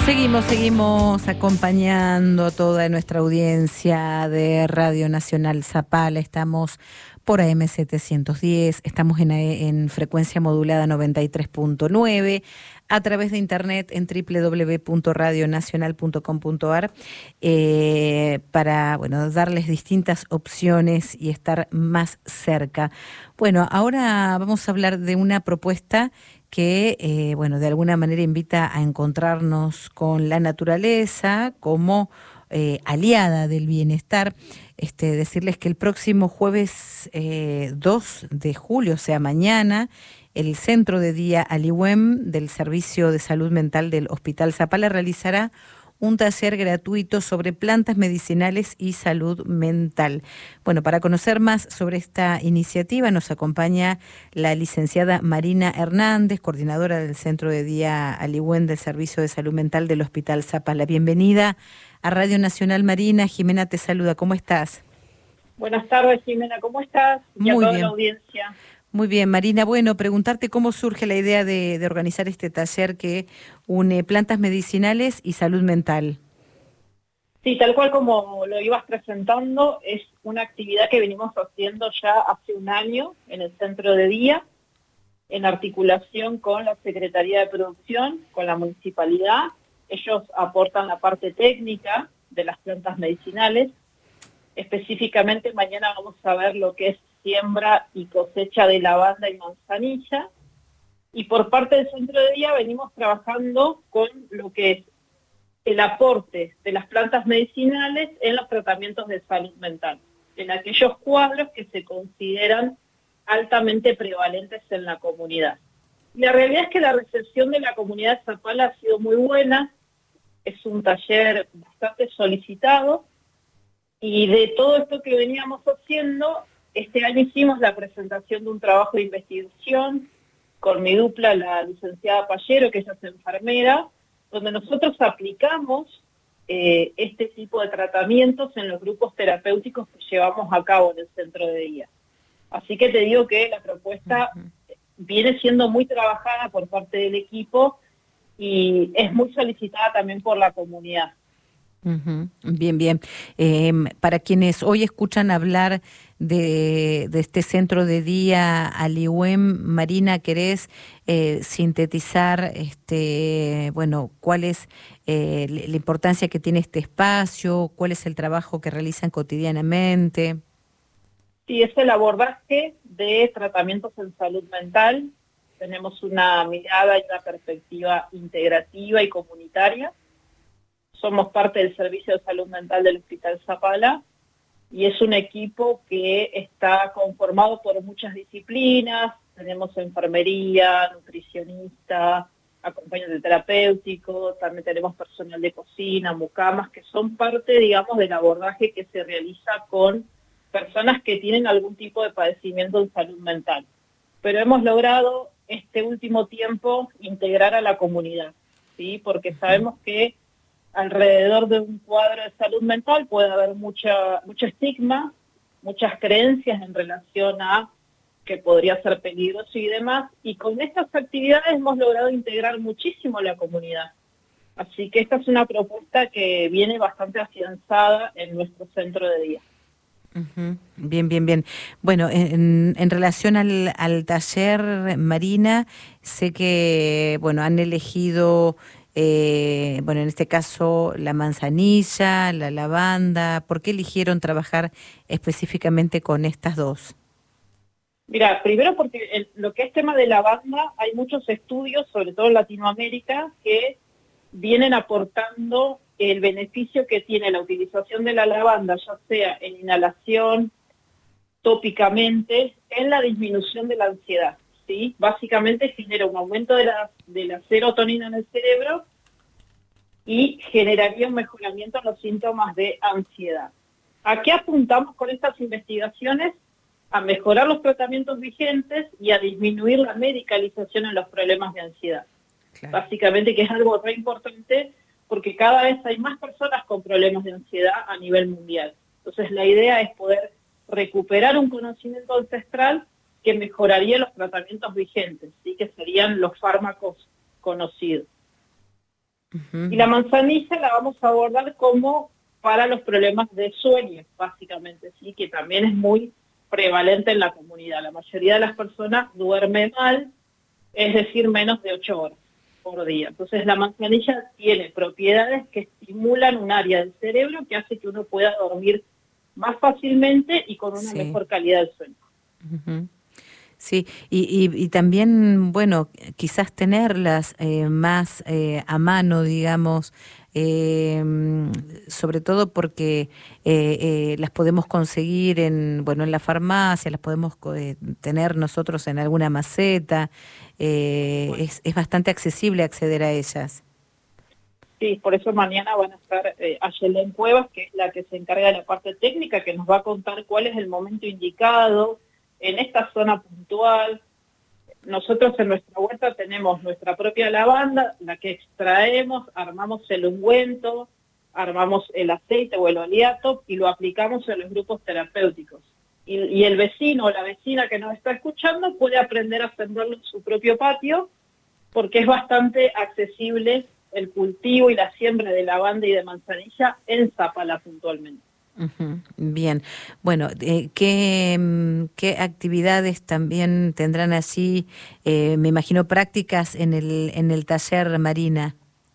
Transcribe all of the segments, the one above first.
Seguimos acompañando a toda nuestra audiencia de Radio Nacional Zapala. Estamos por AM 710, estamos en frecuencia modulada 93.9, a través de internet en www.radionacional.com.ar para darles distintas opciones y estar más cerca. Bueno, ahora vamos a hablar de una propuesta que, de alguna manera invita a encontrarnos con la naturaleza como aliada del bienestar. Decirles que el próximo jueves 2 de julio, o sea, mañana, el Centro de Día Alihuem del Servicio de Salud Mental del Hospital Zapala realizará un taller gratuito sobre plantas medicinales y salud mental. Bueno, para conocer más sobre esta iniciativa nos acompaña la licenciada Marina Hernández, coordinadora del Centro de Día Alihuem del Servicio de Salud Mental del Hospital Zapala. Bienvenida a Radio Nacional, Marina. Jimena te saluda. ¿Cómo estás? Buenas tardes, Jimena. ¿Cómo estás? Y a toda la audiencia. Muy bien, Marina. Bueno, preguntarte cómo surge la idea de organizar este taller que une plantas medicinales y salud mental. Sí, tal cual como lo ibas presentando, es una actividad que venimos haciendo ya hace un año en el Centro de Día, en articulación con la Secretaría de Producción, con la Municipalidad. Ellos aportan la parte técnica de las plantas medicinales. Específicamente mañana vamos a ver lo que es siembra y cosecha de lavanda y manzanilla, y por parte del Centro de Día venimos trabajando con lo que es el aporte de las plantas medicinales en los tratamientos de salud mental, en aquellos cuadros que se consideran altamente prevalentes en la comunidad. Y la realidad es que la recepción de la comunidad de Zapala ha sido muy buena, es un taller bastante solicitado, y de todo esto que veníamos haciendo, este año hicimos la presentación de un trabajo de investigación con mi dupla, la licenciada Pallero, que ella es enfermera, donde nosotros aplicamos este tipo de tratamientos en los grupos terapéuticos que llevamos a cabo en el Centro de Día. Así que te digo que la propuesta viene siendo muy trabajada por parte del equipo y es muy solicitada también por la comunidad. Bien, bien. Para quienes hoy escuchan hablar de este Centro de Día Alihuem, Marina, ¿querés sintetizar cuál es la importancia que tiene este espacio, cuál es el trabajo que realizan cotidianamente? Sí, es el abordaje de tratamientos en salud mental. Tenemos una mirada y una perspectiva integrativa y comunitaria. Somos parte del Servicio de Salud Mental del Hospital Zapala y es un equipo que está conformado por muchas disciplinas. Tenemos enfermería, nutricionista, acompañante terapéutico, también tenemos personal de cocina, mucamas, que son parte, digamos, del abordaje que se realiza con personas que tienen algún tipo de padecimiento en salud mental. Pero hemos logrado este último tiempo integrar a la comunidad, ¿sí? Porque sabemos que alrededor de un cuadro de salud mental puede haber mucho estigma, muchas creencias en relación a que podría ser peligroso y demás, y con estas actividades hemos logrado integrar muchísimo a la comunidad. Así que esta es una propuesta que viene bastante afianzada en nuestro Centro de Día. Bien, bien, bien. Bueno, en relación al taller, Marina, sé que, han elegido en este caso la manzanilla, la lavanda. ¿Por qué eligieron trabajar específicamente con estas dos? Mira, primero porque lo que es tema de lavanda, hay muchos estudios, sobre todo en Latinoamérica, que vienen aportando el beneficio que tiene la utilización de la lavanda, ya sea en inhalación, tópicamente, en la disminución de la ansiedad. ¿Sí? Básicamente genera un aumento de la serotonina en el cerebro y generaría un mejoramiento en los síntomas de ansiedad. ¿A qué apuntamos con estas investigaciones? A mejorar los tratamientos vigentes y a disminuir la medicalización en los problemas de ansiedad. Claro. Básicamente, que es algo re importante porque cada vez hay más personas con problemas de ansiedad a nivel mundial. Entonces la idea es poder recuperar un conocimiento ancestral que mejoraría los tratamientos vigentes, ¿sí? Que serían los fármacos conocidos. Y la manzanilla la vamos a abordar como para los problemas de sueño, básicamente, ¿sí? Que también es muy prevalente en la comunidad. La mayoría de las personas duerme mal, es decir, menos de 8 horas por día. Entonces la manzanilla tiene propiedades que estimulan un área del cerebro que hace que uno pueda dormir más fácilmente y con una mejor calidad del sueño. Uh-huh. Sí, y también, bueno, quizás tenerlas más a mano, digamos, eh, sobre todo porque las podemos conseguir bueno, en la farmacia, las podemos tener nosotros en alguna maceta, es bastante accesible acceder a ellas. Sí, por eso mañana van a estar Ayelén Cuevas, que es la que se encarga de la parte técnica, que nos va a contar cuál es el momento indicado en esta zona puntual. Nosotros en nuestra huerta tenemos nuestra propia lavanda, la que extraemos, armamos el ungüento, armamos el aceite o el oleato y lo aplicamos en los grupos terapéuticos. Y el vecino o la vecina que nos está escuchando puede aprender a hacerlo en su propio patio, porque es bastante accesible el cultivo y la siembra de lavanda y de manzanilla en Zapala puntualmente. Uh-huh. Bien, bueno, ¿qué actividades también tendrán allí? Me imagino prácticas en el taller, Marina.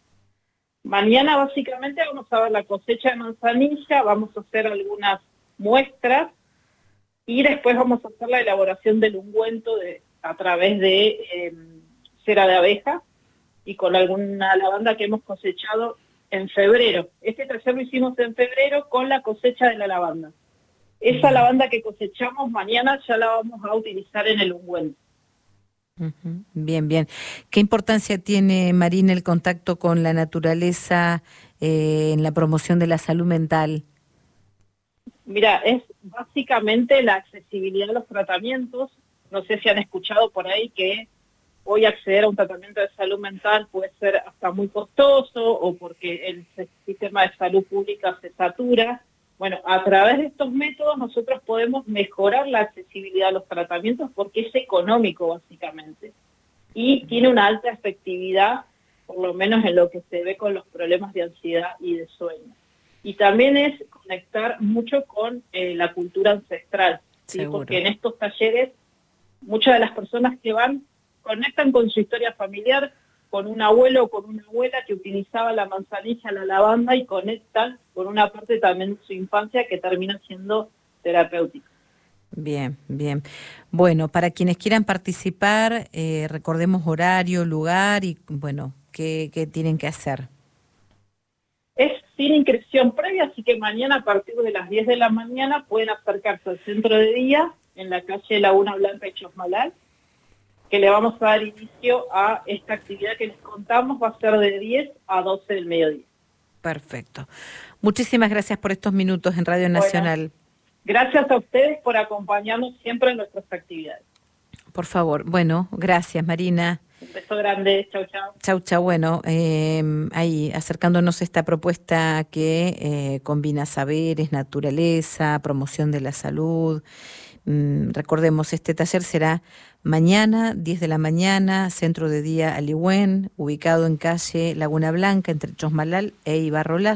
Mañana básicamente vamos a ver la cosecha de manzanilla, vamos a hacer algunas muestras y después vamos a hacer la elaboración del ungüento a través de cera de abeja y con alguna lavanda que hemos cosechado en febrero. Este taller lo hicimos en febrero con la cosecha de la lavanda. Esa lavanda que cosechamos mañana ya la vamos a utilizar en el ungüento. Uh-huh. Bien, bien. ¿Qué importancia tiene, Marina, el contacto con la naturaleza en la promoción de la salud mental? Mira, es básicamente la accesibilidad de los tratamientos. No sé si han escuchado por ahí que hoy acceder a un tratamiento de salud mental puede ser hasta muy costoso o porque el sistema de salud pública se satura. Bueno, a través de estos métodos nosotros podemos mejorar la accesibilidad a los tratamientos porque es económico básicamente y tiene una alta efectividad, por lo menos en lo que se ve con los problemas de ansiedad y de sueño. Y también es conectar mucho con la cultura ancestral, ¿sí? Porque en estos talleres muchas de las personas que van conectan con su historia familiar, con un abuelo o con una abuela que utilizaba la manzanilla, la lavanda y conectan con una parte también de su infancia que termina siendo terapéutica. Bien, bien. Bueno, para quienes quieran participar, recordemos horario, lugar y, bueno, ¿qué tienen que hacer? Es sin inscripción previa, así que mañana a partir de las 10 de la mañana pueden acercarse al centro de día en la calle Laguna Blanca y Chosmalal, que le vamos a dar inicio a esta actividad que les contamos, va a ser de 10 a 12 del mediodía. Perfecto. Muchísimas gracias por estos minutos en Radio Nacional. Gracias a ustedes por acompañarnos siempre en nuestras actividades. Por favor. Bueno, gracias, Marina. Un beso grande. Chau, chau. Chau, chau. Bueno, ahí acercándonos a esta propuesta que combina saberes, naturaleza, promoción de la salud. Recordemos, este taller será mañana, 10 de la mañana, centro de día Alihuén, ubicado en calle Laguna Blanca, entre Chosmalal e Ibarrola.